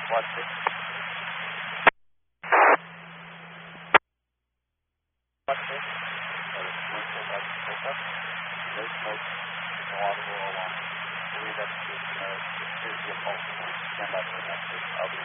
Watch it. Watch it. No smoke. No audible alarm. Believe that's here's your phone. Stand by for the next. I'll be